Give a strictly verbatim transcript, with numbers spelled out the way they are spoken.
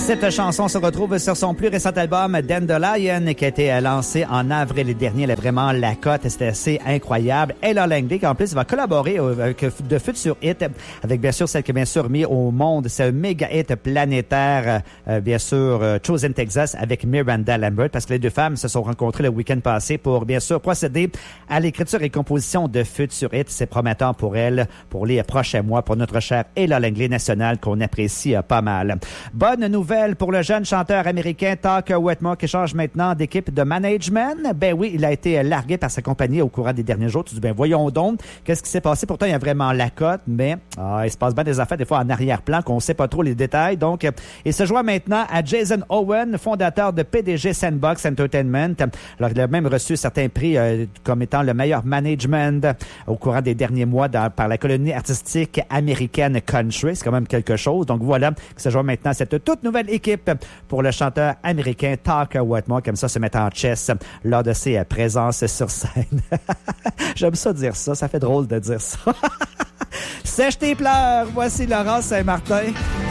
Cette chanson se retrouve sur son plus récent album Dandelion qui a été lancé en avril dernier. Elle est vraiment la cote, c'était assez incroyable. Ella Langley qui en plus va collaborer avec de Future Hit avec bien sûr celle qui a bien sûr mis au monde ce méga hit planétaire euh, bien sûr euh, Chosen Texas avec Miranda Lambert parce que les deux femmes se sont rencontrées le week-end passé pour bien sûr procéder à l'écriture et composition de Future Hit. C'est prometteur pour elle pour les prochains mois pour notre chère Ella Langley nationale qu'on apprécie euh, pas mal. Bonne nouvelle pour le jeune chanteur américain Tuck Whitmore qui change maintenant d'équipe de management. Ben oui, il a été largué par sa compagnie au courant des derniers jours. Tu dis, ben voyons donc, qu'est-ce qui s'est passé? Pourtant, il y a vraiment la cote, mais ah, il se passe bien des affaires des fois en arrière-plan qu'on ne sait pas trop les détails. Donc, il se joint maintenant à Jason Owen, fondateur de P D G Sandbox Entertainment. Alors, il a même reçu certains prix euh, comme étant le meilleur management au courant des derniers mois dans, par la colonie artistique américaine Country. C'est quand même quelque chose. Donc, voilà, il se joint maintenant à cette toute nouvelle équipe pour le chanteur américain Tuck Whitmore, comme ça se met en chess lors de ses présences sur scène. J'aime ça dire ça, ça fait drôle de dire ça. Sèche tes pleurs, voici Laurence Saint-Martin.